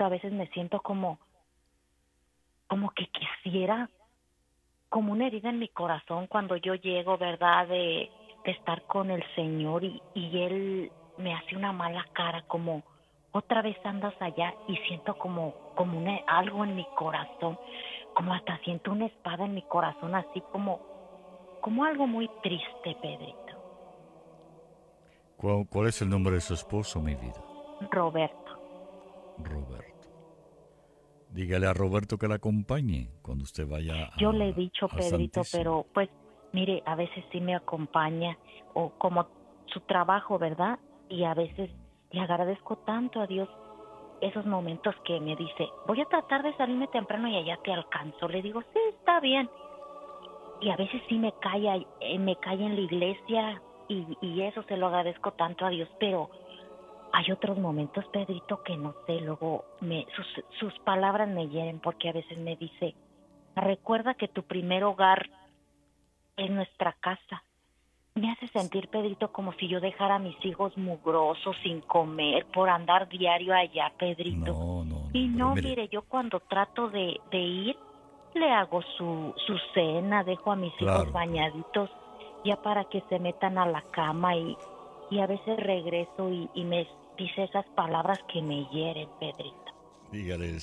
Pedrito, a veces me siento como que quisiera, como una herida en mi corazón cuando yo llego, ¿verdad? De estar con el Señor y Él me hace una mala cara, como otra vez andas allá y siento como algo en mi corazón, como hasta siento una espada en mi corazón, así como algo muy triste, Pedrito. ¿Cuál es el nombre de su esposo, mi vida? Roberto, Roberto. Dígale a Roberto que la acompañe cuando usted vaya yo le he dicho, al Pedrito, Santísimo. pero pues, mire, a veces sí me acompaña, o como su trabajo, ¿verdad? Y a veces le agradezco tanto a Dios esos momentos que me dice, voy a tratar de salirme temprano y allá te alcanzo. Le digo, sí, está bien. Y a veces sí me cae en la iglesia y eso se lo agradezco tanto a Dios, pero hay otros momentos, Pedrito, que no sé, luego sus palabras me hieren porque a veces me dice, recuerda que tu primer hogar es nuestra casa. Me hace sentir, Pedrito, como si yo dejara a mis hijos mugrosos, sin comer, por andar diario allá, Pedrito. No, no, no, Y pero no, mire, mire, yo cuando trato de ir, le hago su cena, dejo a mis hijos claro, claro. bañaditos ya para que se metan a la cama y a veces regreso y me dice esas palabras que me hieren, Pedrito. Dígale,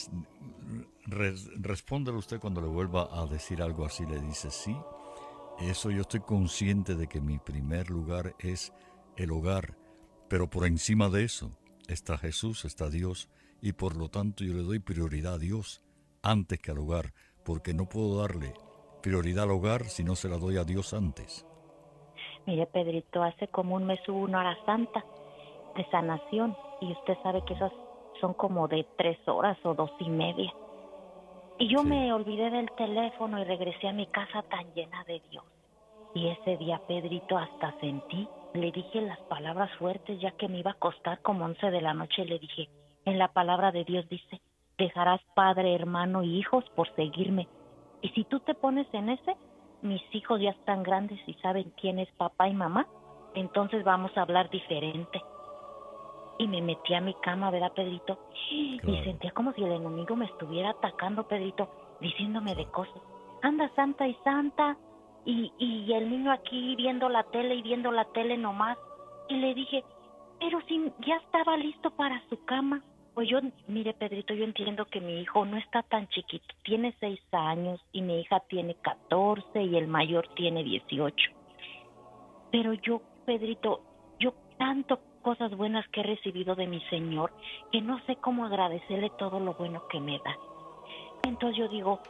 respóndale usted cuando le vuelva a decir algo así, le dice sí. Eso yo estoy consciente de que mi primer lugar es el hogar, pero por encima de eso está Jesús, está Dios, y por lo tanto yo le doy prioridad a Dios antes que al hogar, porque no puedo darle prioridad al hogar si no se la doy a Dios antes. Mire, Pedrito, hace como un mes hubo una hora santa de sanación y usted sabe que esas son como de 3 horas o 2:30. Y yo Sí, me olvidé del teléfono y regresé a mi casa tan llena de Dios. Y ese día, Pedrito, hasta sentí, le dije las palabras fuertes ya que me iba a acostar como 11 de la noche. Le dije, en la palabra de Dios dice, dejarás padre, hermano y hijos por seguirme. Y si tú te pones en ese, mis hijos ya están grandes y saben quién es papá y mamá, entonces vamos a hablar diferente. Y me metí a mi cama, ¿verdad, Pedrito? Y claro, sentía como si el enemigo me estuviera atacando, Pedrito, diciéndome de claro. cosas. Anda santa y santa. Y el niño aquí viendo la tele y viendo la tele nomás. Y le dije, pero si ya estaba listo para su cama. Pues yo, mire, Pedrito, yo entiendo que mi hijo no está tan chiquito. Tiene 6 años y mi hija tiene 14 y el mayor tiene 18. Pero yo, Pedrito, yo tanto cosas buenas que he recibido de mi Señor que no sé cómo agradecerle todo lo bueno que me da. Entonces yo digo,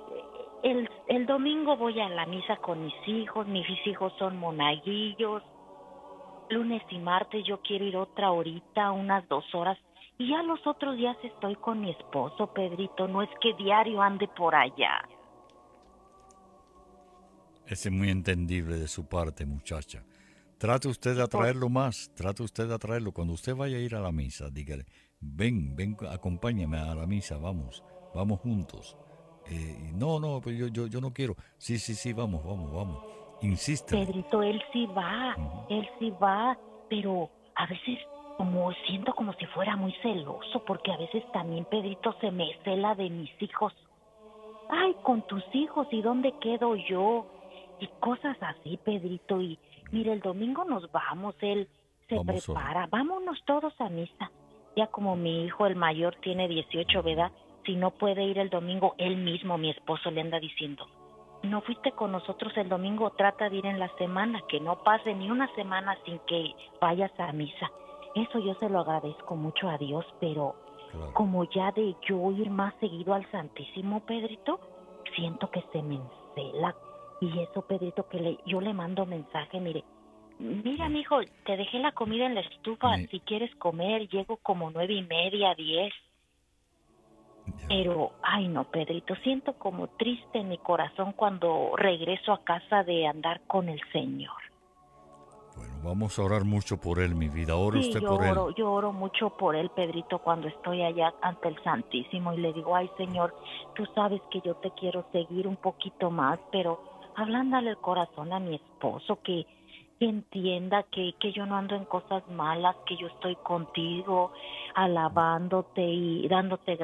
el domingo voy a la misa con mis hijos son monaguillos, lunes y martes yo quiero ir otra horita, unas 2 horas, y ya los otros días estoy con mi esposo, Pedrito, no es que diario ande por allá. Ese es muy entendible de su parte, muchacha. Trate usted de Y por atraerlo más, trate usted de atraerlo. Cuando usted vaya a ir a la misa, dígale, ven, ven, acompáñame a la misa, vamos, vamos juntos. No, no, pero yo no quiero. Sí, sí, sí, vamos, vamos, vamos. Insístele. Pedrito, él sí va, pero a veces como siento como si fuera muy celoso, porque a veces también Pedrito se me cela de mis hijos. Ay, con tus hijos, ¿y dónde quedo yo? Y cosas así, Pedrito. Y mire, el domingo nos vamos, él se Vamos a orar. prepara, vámonos todos a misa. Ya como mi hijo, el mayor, tiene 18, ¿verdad? Si no puede ir el domingo, él mismo, mi esposo, le anda diciendo, no fuiste con nosotros el domingo, trata de ir en la semana, que no pase ni una semana sin que vayas a misa. Eso yo se lo agradezco mucho a Dios, pero Claro. como ya de yo ir más seguido al Santísimo, Pedrito, siento que se me encela. Y eso, Pedrito, yo le mando mensaje, mira, Ya, mijo, te dejé la comida en la estufa, mi- si quieres comer, llego como 9:30, 10. ya. Pero, ay no, Pedrito, siento como triste en mi corazón cuando regreso a casa de andar con el Señor. Bueno, vamos a orar mucho por él, mi vida. Ore Sí, usted por él. yo oro mucho por él, Pedrito, cuando estoy allá ante el Santísimo y le digo, ay Señor, tú sabes que yo te quiero seguir un poquito más, pero hablándole el corazón a mi esposo, que entienda que yo no ando en cosas malas, que yo estoy contigo, alabándote y dándote